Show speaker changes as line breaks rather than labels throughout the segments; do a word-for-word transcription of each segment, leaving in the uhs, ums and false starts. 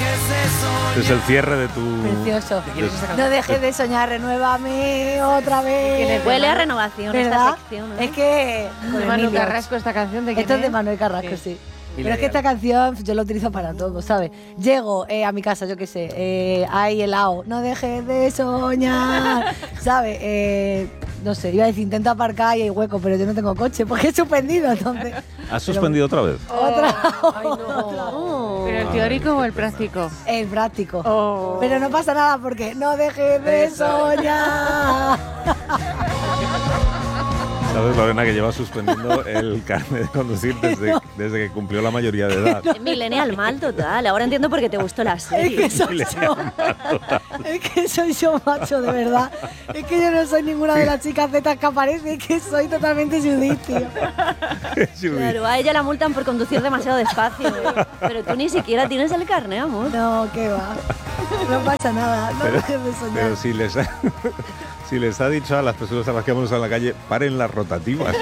Este es el cierre de tu...
Precioso.
de-
No dejes de soñar, renuévame otra vez.
Huele a renovación esta
¿Verdad?
sección, ¿eh?
Es que...
De
con
Manuel
Emilio.
Carrasco, esta canción de quién
Esto es de
es?
Manuel Carrasco,
Sí.
sí.
Y
Pero es que
legal.
esta canción yo la utilizo para todo, ¿sabes? Llego eh, a mi casa, yo qué sé, eh, hay helado, no dejes de soñar, ¿sabes? Eh, no sé, iba a decir, intento aparcar y hay hueco, pero yo no tengo coche porque he suspendido, entonces...
¿Has suspendido otra vez?
Otra,
Ay, no.
Oh.
¿Pero el teórico o el práctico?
el práctico.
Oh.
Pero no pasa nada porque no dejes de soñar.
¿Sabes, Lorena, que lleva suspendiendo el carnet de conducir desde, desde que cumplió la mayoría de edad?
Millennial mal total. Ahora entiendo por qué te gustó la
Es
serie.
que soy yo. Es que soy yo, macho, de verdad. Es que yo no soy ninguna de las chicas zetas que aparece, es que soy totalmente Judith, tío.
Claro, a ella la multan por conducir demasiado despacio. ¿eh? Pero tú ni siquiera tienes el carnet, amor.
No, qué va. No pasa nada, no
Pero,
dejes de soñar.
pero si les ha, si les ha dicho a las personas a las que vamos a la calle, paren las rotativas.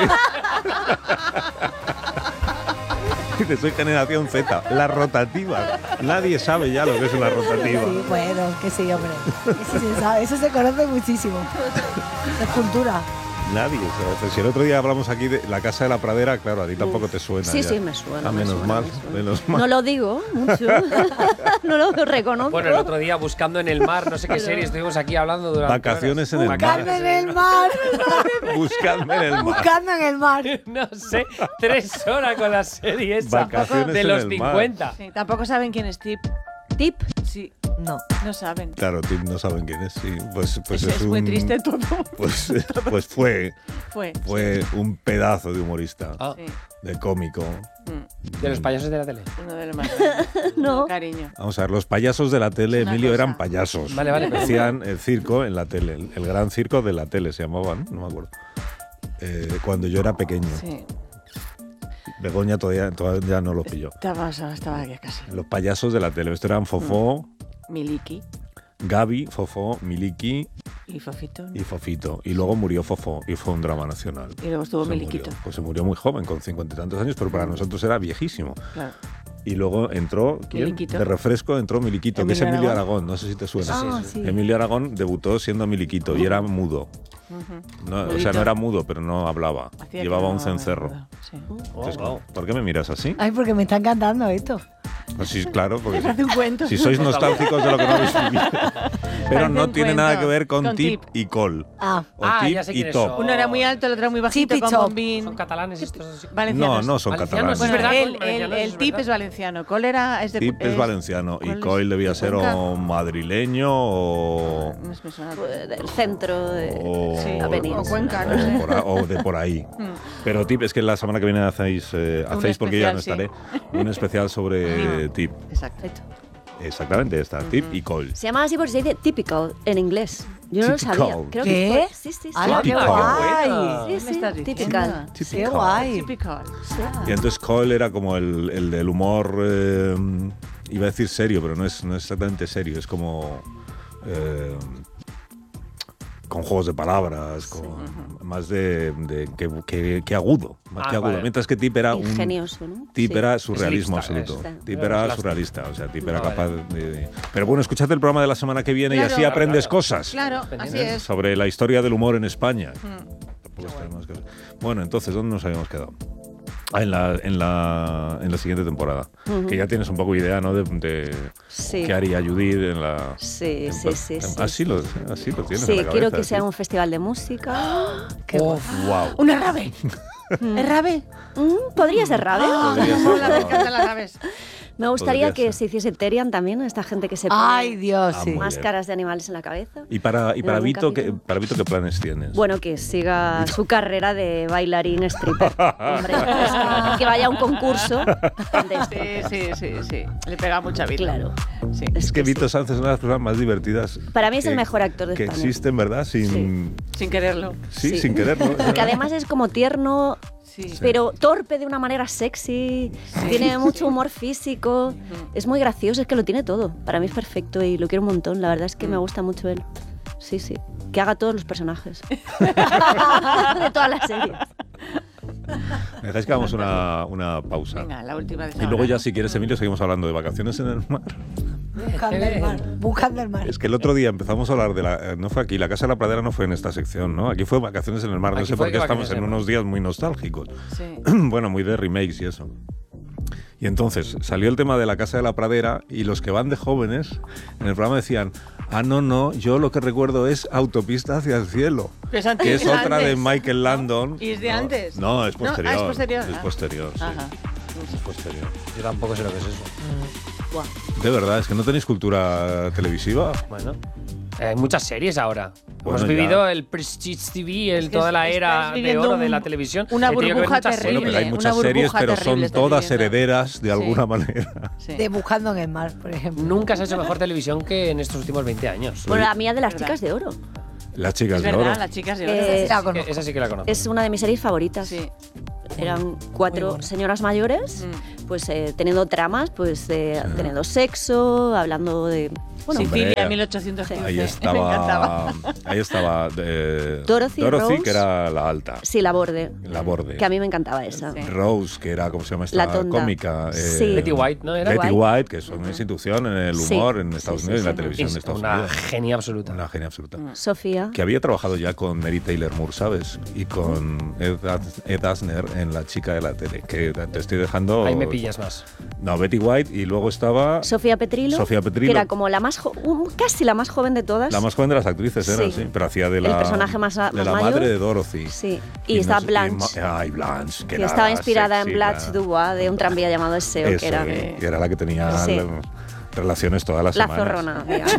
Dice, soy generación Z, las rotativas. Nadie sabe ya lo que es una rotativa.
Sí, bueno, que sí, hombre. Eso se sabe, eso se conoce muchísimo. Es cultura.
Nadie sabe. Pero si el otro día hablamos aquí de la Casa de la Pradera, claro, a ti tampoco te suena.
Sí,
ya.
sí, me suena.
Ah,
me
menos
suena,
mal,
me suena.
menos mal.
No lo digo mucho. No lo reconozco.
Bueno, el otro día buscando en el mar, no sé qué serie, estuvimos aquí hablando durante
Vacaciones
horas.
en el
Buscando
mar.
en el mar.
Buscadme en el mar.
Buscando en el mar.
No sé, tres horas con la serie esa.
Vacaciones
de
en
los
el mar.
cincuenta.
Sí, tampoco saben quién es Tip.
Tip.
Sí,
No.
no saben.
Claro, Tim no saben quién es. Sí, pues, pues
es,
es,
es
un,
muy triste todo.
Pues, pues fue,
Fue.
fue un pedazo de humorista,
Ah,
Sí.
de cómico.
Mm,
de los payasos de la tele.
uno de los más.
No.
Cariño.
Vamos a ver, los payasos de la tele,
Es una
Emilio,
cosa.
eran payasos.
Vale, vale.
Hacían el circo en la tele, el, el gran circo de la tele se llamaban, no me acuerdo. Eh, cuando yo era pequeño.
Sí.
Begoña todavía, todavía no lo pilló.
Estaba, estaba aquí casi.
Los payasos de la tele. Estos eran Fofó,
Miliki
Gaby, Fofó, Miliki
y Fofito.
y Fofito. Y luego murió Fofó y fue un drama nacional.
Y luego estuvo
Se
Miliquito.
murió. Pues se murió muy joven, con cincuenta y tantos años, pero para nosotros era viejísimo.
Claro.
Y luego entró, ¿quién?
Miliquito.
De refresco entró Miliquito, que es
Emilio
Emilio
Aragón.
Aragón. No sé si te suena.
Ah, sí.
Emilio Aragón debutó siendo Miliquito y era mudo.
Ujú.
No, o sea,
Mudito.
no era mudo, pero no hablaba.
Hacía
Llevaba
que
un
no-
cencerro.
Sí.
Entonces,
Oh, wow.
¿por qué me miras así?
Ay, porque me está encantando esto.
Pues sí, claro, porque
Parece un cuento.
si sois nostálgicos de lo que no habéis vivido. Pero
Parece
no
un
tiene
cuento.
nada que ver con,
Con
tip,
tip.
y col.
Ah,
O
Ah,
tip
ya sé
y
quiénes
top.
son.
Uno era muy alto, el otro era muy bajito,
Tip y
con
top.
bombín.
Son catalanes estos. así.
No,
Valencianos.
no son
Valencianos,
catalanes.
Bueno,
Es verdad,
el,
son
el,
valencianos,
el
es
tip
verdad.
es valenciano. Col era es de
Tip es valenciano y
¿cuál es?
Coil debía
¿De
ser
Cuenca?
o madrileño o,
No es me suena.
Pues, del centro de
o,
Sí,
la península.
o Cuenca,
o
no
de
sé.
por, a- o de por ahí.
Mm.
Pero Tip es que la semana que viene hacéis, eh,
Un
hacéis porque ya no
especial,
estaré, un especial sobre Tip.
Exacto.
Exactamente, está Tip y Coil.
Se llama así porque se dice typical en inglés. Yo no lo
Typical.
sabía. Creo
¿Qué?
que fue. Sí, sí, sí.
¡Hala, qué
Typical.
guay!
buena.
Sí,
¿Qué
sí,
me estás diciendo?
typical.
¡Qué
Typical.
guay!
Typical.
Y entonces Coil era como el, el del humor, eh, iba a decir serio, pero no es, no es exactamente serio, es como eh, con juegos de palabras, con más de, de que, que- que agudo, más
Ah,
que agudo.
vale.
Mientras que Tip era un
Ingenioso, ¿no?
Tip
Sí.
era surrealismo
Es lipstick,
absoluto.
es.
Tip
Es
era
lipstick.
surrealista, o sea, Tip era
Ah,
capaz
vale.
de, de- Pero bueno, escuchad el programa de la semana que viene y
Claro.
así
Claro,
aprendes
claro.
cosas.
Claro, así
¿eh?
es.
Sobre la historia del humor en España.
Mm.
Tampoco tenemos que- Bueno, entonces, ¿dónde nos habíamos quedado? Ah, en la, en la, en la siguiente temporada.
Ujú.
Que ya tienes un poco idea, ¿no? De, de
Sí.
qué haría Judith en la...
Sí,
en-
sí, sí, sí.
Así lo, así lo tienes
Sí,
en la cabeza.
quiero que sea
sí.
un festival de música.
¡Qué
Oh,
guay!
Wow.
Una rave. ¿Es rave?
Mm, Podría ser rave.
Podría ser
Hola, me
rave.
encantan las aves.
Me gustaría
Podría
que
ser.
se hiciese Terian también, esta gente que se pone
¡Ay, Dios,
Ah,
sí!
muy
máscaras de animales en la cabeza.
¿Y para, y para,
¿En algún
Vito, ¿qué,
capítulo?
para Vito qué planes tienes?
Bueno, que siga su carrera de bailarín stripper. Hombre, pues que, que vaya a un concurso de esto.
Sí, sí, sí, sí. Le pega mucha vida.
Claro.
Sí.
es que
sí.
Vito Sánchez es una de las personas más divertidas.
Para mí es
que-
el mejor actor de
que
España.
existen, ¿verdad? Sin,
Sin quererlo.
sí,
Sí.
sin quererlo.
Porque además es como tierno,
Sí.
pero torpe de una manera sexy, tiene mucho humor físico, es muy gracioso, es que lo tiene todo. Para mí es perfecto y lo quiero un montón, la verdad es que me gusta mucho él. Sí, sí, que haga todos los personajes de todas las series.
¿Me dejáis que hagamos una, una pausa?
Venga, la última de
Y luego ya, si quieres, Emilio, seguimos hablando de vacaciones en el mar.
Buscando el mar, buscando el mar.
Es que el otro día empezamos a hablar de la... No fue aquí, la Casa de la Pradera no fue en esta sección, ¿no? Aquí fue vacaciones en el mar. No
Aquí
sé
fue
por qué estamos
vacaciones
en
en el mar.
unos días muy nostálgicos.
Sí.
Bueno, muy de remakes y eso. Y entonces salió el tema de la Casa de la Pradera y los que van de jóvenes en el programa decían, ah, no, no, yo lo que recuerdo es Autopista hacia el cielo,
Pues antes,
que es otra
antes.
de Michael Landon.
¿Y es de
No,
antes?
No, es
No, ah,
posterior.
es posterior.
Es
Ah.
posterior, sí.
Ajá.
Es posterior.
Yo tampoco sé lo que es eso.
Buah.
De verdad, es que no tenéis cultura televisiva.
Bueno, hay muchas series ahora.
Bueno,
Hemos
ya.
vivido el Prestige T V, el,
Es que
toda la
estáis
era de
viviendo
oro de
un-
la televisión.
una
He tenido que ver
burbuja
muchas
terrible.
Bueno, pero hay
Una
muchas
burbuja
series, pero
terrible
son
estáis
todas
viviendo.
herederas de
Sí.
alguna manera.
Sí.
De Buscando en el mar, por ejemplo.
Nunca se ha hecho mejor televisión que en estos últimos veinte años.
Bueno, la mía de las
¿Verdad?
chicas de oro.
Las chicas
Es
de
verdad,
oro.
las chicas de oro.
Eh,
La
Eh,
conozco.
Esa sí que la conozco.
Es una de mis series favoritas.
Sí.
Eran cuatro
buena.
señoras mayores,
Mm.
pues eh, teniendo tramas, pues de, teniendo sexo, hablando de... Bueno,
Hombre,
Sicilia, mil ochocientos quince.
Ahí
Me
estaba,
encantaba.
ahí estaba eh,
Dorothy, Rose.
que era la alta,
sí, la borde.
la borde.
Que a mí me encantaba esa.
Sí.
Rose, que era, ¿cómo se llama esta
La tonta.
cómica? Eh,
Sí.
Betty White, ¿no era?
Betty
White.
White, que es una institución en el
Sí.
humor en
Sí,
Estados
sí,
Unidos y en la
sí.
televisión de
Es
Estados
una
Unidos.
genia absoluta.
Una genia absoluta.
Sofía.
Que había trabajado ya con Mary Taylor Moore, ¿sabes? Y con Ed, Ed Asner en La chica de la tele, que te estoy dejando...
Ahí me pillas más.
No, Betty White, y luego estaba...
Sofía Petrilo,
Sofía Petrilo.
que era como la más jo- un- casi la más joven de todas.
La más joven de las actrices era,
Sí.
sí, pero hacía de
El
la...
personaje más a-
de
más
la
mayor.
madre de Dorothy.
Sí. Y,
no
estaba
sé-
Blanche,
ma- Ay, Blanche. Que,
que
era
estaba inspirada
sexy,
en Blanche
la-
Dubois, de un tranvía llamado Eseo,
Eso,
que era
eh, que era la que tenía
Sí.
la- relaciones todas las
la
semanas.
zorrona, digamos.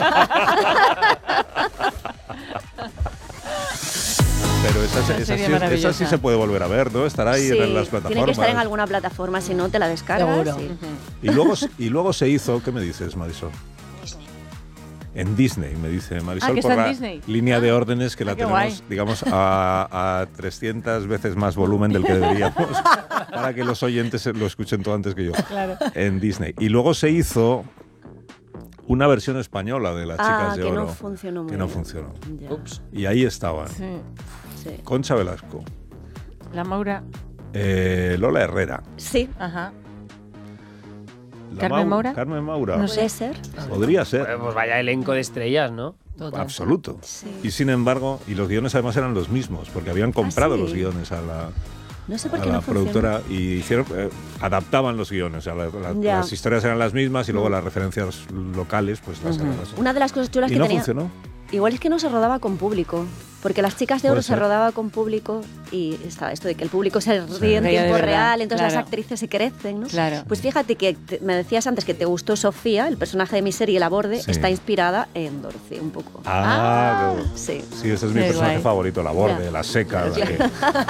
Pero esa,
Una
esa,
serie
sí, esa
maravillosa.
sí se puede volver a ver, ¿no? Estará ahí
Sí,
en las plataformas.
tiene que estar en alguna plataforma, si no te la descargas.
Seguro.
sí.
Y luego, y luego se hizo, ¿qué me dices, Marisol? En Disney, me dice Marisol,
Ah, que
por
está en
la
Disney.
línea
Ah.
de órdenes que
Ah,
la
qué
tenemos,
guay.
digamos, a, a trescientas veces más volumen del que deberíamos, para que los oyentes lo escuchen todo antes que yo.
Claro.
En Disney. Y luego se hizo una versión española de Las
Ah,
Chicas de
que
Oro.
no funcionó muy
que no
bien.
funcionó.
Ya,
Ups.
Y ahí estaban
Sí.
sí.
Concha Velasco,
La Maura.
eh, Lola Herrera,
Sí,
Ajá.
la
¿Carmen
Mau-
Maura?
Carmen Maura.
No
puede ser.
Podría ser.
Pues, pues vaya elenco de estrellas, ¿no?
Total.
Absoluto.
Sí.
Y sin embargo, y los guiones además eran los mismos, porque habían comprado
sí?
los guiones a la,
No sé por
a
qué
la
no funcionó.
productora y hicieron, eh, adaptaban los guiones. O sea, la- la-
Ya.
las historias eran las mismas y luego las referencias locales, pues las eran así.
Una de las cosas chulas
Y
que
no
tenía.
funcionó.
Igual es que no se rodaba con público. Porque Las Chicas de
Puede
Oro se
ser.
rodaba con público y estaba esto de que el público se
Sí.
ríe en
Reía de
tiempo
verdad,
real, entonces
claro.
las actrices se crecen, ¿no?
Claro.
Pues fíjate que te- me decías antes que te gustó Sofía, el personaje de mi serie La Borde,
Sí.
está inspirada en Dorothy un poco.
Ah, qué-
Sí.
sí, ese es mi
Qué
personaje
guay.
favorito, la borde,
Ya.
la seca, la que,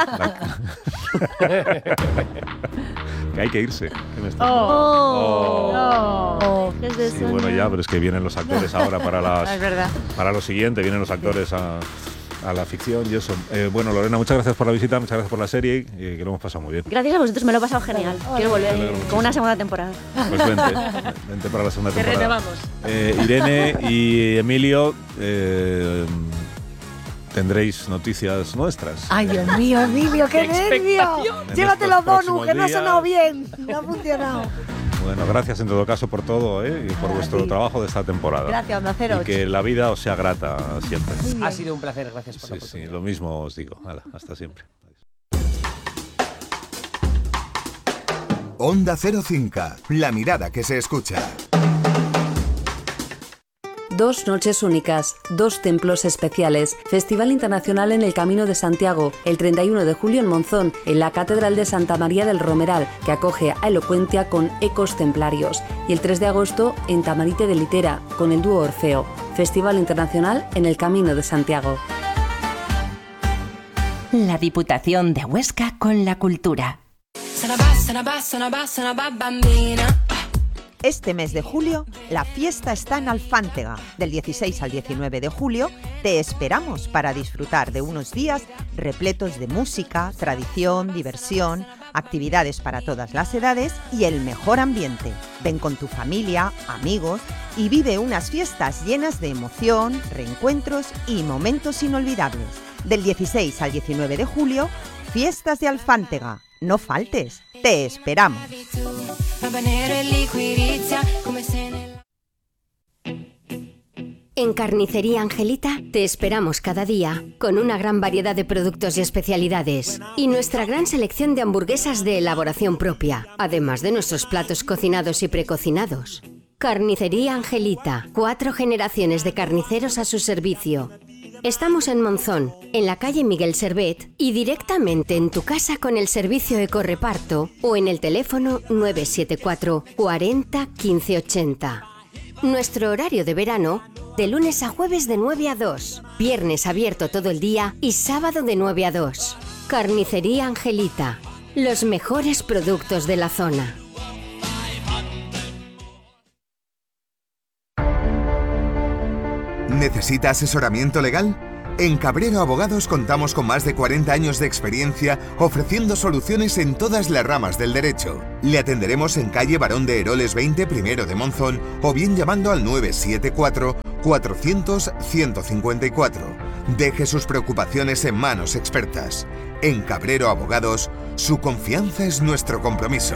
la- que hay que irse. ¿Qué me está-
Oh.
No.
Es de
Sí,
soñar.
bueno, ya, pero es que vienen los actores ahora para las
Es verdad.
para lo siguiente, vienen los actores a, a la ficción y eso. Eh, bueno, Lorena, muchas gracias por la visita, muchas gracias por la serie, eh, que lo hemos pasado muy bien.
Gracias a vosotros, me lo he pasado genial. Quiero volver
Me alegro
con una segunda temporada.
Pues vente, vente para la segunda
Te
temporada.
renovamos.
Eh, Irene y Emilio, eh, tendréis noticias nuestras.
Ay, Dios mío, Emilio, qué nervio.
En
Llévate
estos
los bonus,
próximos
que no ha
días.
sonado bien. No ha funcionado.
Bueno, gracias en todo caso por todo, ¿eh? Y por
A
vuestro
ti.
trabajo de esta temporada.
Gracias, Onda Cero.
Y que la vida os sea grata siempre.
Ha sido un placer, gracias por la
Sí, sí,
oportunidad.
lo mismo os digo. Hala, hasta siempre.
Onda Cero Cinca, la mirada que se escucha.
Dos noches únicas, dos templos especiales. Festival Internacional en el Camino de Santiago, el treinta y uno de julio en Monzón, en la Catedral de Santa María del Romeral, que acoge a Elocuentia con ecos templarios. Y el tres de agosto en Tamarite de Litera, con el dúo Orfeo. Festival Internacional en el Camino de Santiago.
La Diputación de Huesca con la cultura.
Este mes de julio, la fiesta está en Alfántega. Del dieciséis al diecinueve de julio, te esperamos para disfrutar de unos días repletos de música, tradición, diversión, actividades para todas las edades y el mejor ambiente. Ven con tu familia, amigos y vive unas fiestas llenas de emoción, reencuentros y momentos inolvidables. Del dieciséis al diecinueve de julio, Fiestas de Alfántega. No faltes, te esperamos.
En Carnicería Angelita te esperamos cada día con una gran variedad de productos y especialidades y nuestra gran selección de hamburguesas de elaboración propia, además de nuestros platos cocinados y precocinados. Carnicería Angelita, cuatro generaciones de carniceros a su servicio. Estamos en Monzón, en la calle Miguel Servet y directamente en tu casa con el servicio Ecoreparto o en el teléfono nueve siete cuatro cuarenta quince ochenta. Nuestro horario de verano, de lunes a jueves de nueve a dos, viernes abierto todo el día y sábado de nueve a dos. Carnicería Angelita, los mejores productos de la zona.
¿Necesita asesoramiento legal? En Cabrero Abogados contamos con más de cuarenta años de experiencia ofreciendo soluciones en todas las ramas del derecho. Le atenderemos en calle Barón de Heroles veinte, primero de Monzón, o bien llamando al nueve siete cuatro cuatrocientos ciento cincuenta y cuatro. Deje sus preocupaciones en manos expertas. En Cabrero Abogados, su confianza es nuestro compromiso.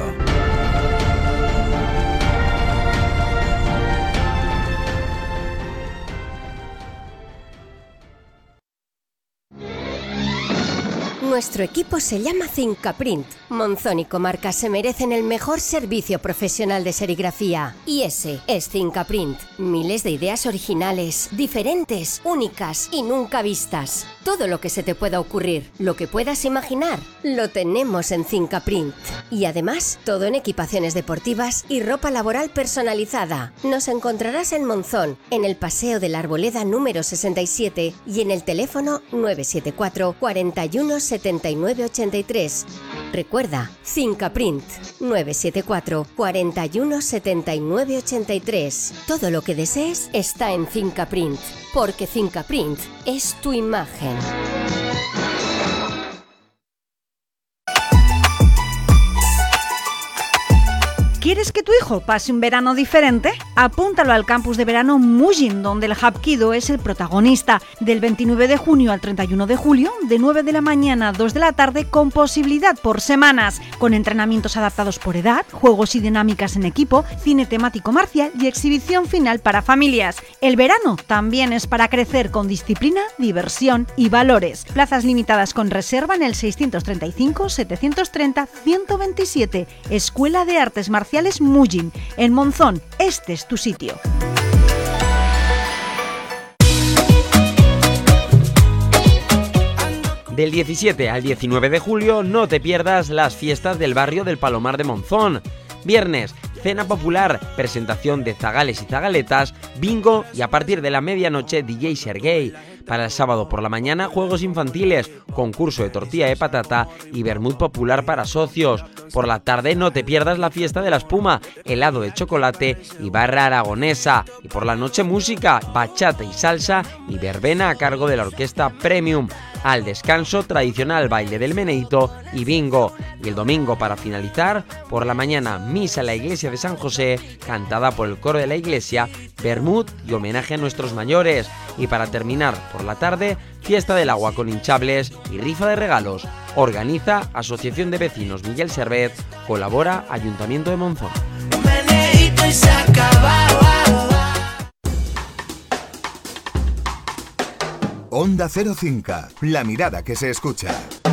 Nuestro equipo se llama Cincaprint. Monzón y comarca se merecen el mejor servicio profesional de serigrafía. Y ese es Cincaprint. Miles de ideas originales, diferentes, únicas y nunca vistas. Todo lo que se te pueda ocurrir, lo que puedas imaginar, lo tenemos en Cincaprint. Y además, todo en equipaciones deportivas y ropa laboral personalizada. Nos encontrarás en Monzón, en el Paseo de la Arboleda número sesenta y siete y en el teléfono nueve siete cuatro cuarenta y uno setenta y nueve ochenta y tres. Recuerda, Cincaprint nueve siete cuatro cuarenta y uno setenta y nueve ochenta y tres. Todo lo que desees está en Cincaprint, porque Cincaprint es tu imagen.
¿Quieres que tu hijo pase un verano diferente? Apúntalo al campus de verano Mujin, donde el Hapkido es el protagonista. Del veintinueve de junio al treinta y uno de julio, de nueve de la mañana a dos de la tarde, con posibilidad por semanas, con entrenamientos adaptados por edad, juegos y dinámicas en equipo, cine temático marcial y exhibición final para familias. El verano también es para crecer con disciplina, diversión y valores. Plazas limitadas con reserva en el seiscientos treinta y cinco setecientos treinta ciento veintisiete. Escuela de Artes Marciales Mujin, en Monzón. Este es tu sitio.
Del diecisiete al diecinueve de julio no te pierdas las fiestas del barrio del Palomar de Monzón. Viernes, cena popular, presentación de zagales y zagaletas, bingo y a partir de la medianoche D J Sergey. Para el sábado por la mañana, juegos infantiles, concurso de tortilla de patata y vermut popular para socios. Por la tarde no te pierdas la fiesta de la espuma, helado de chocolate y barra aragonesa. Y por la noche música, bachata y salsa y verbena a cargo de la orquesta Premium. Al descanso, tradicional baile del meneíto y bingo. Y el domingo, para finalizar, por la mañana, misa en la iglesia de San José, cantada por el coro de la iglesia, vermut y homenaje a nuestros mayores. Y para terminar, por la tarde, fiesta del agua con hinchables y rifa de regalos. Organiza Asociación de Vecinos Miguel Servet, colabora Ayuntamiento de Monzón.
Onda Cero Cinca, la mirada que se escucha.